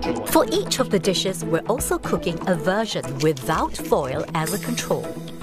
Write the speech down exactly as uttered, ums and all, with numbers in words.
For each of the dishes, we're also cooking a version without foil as a control.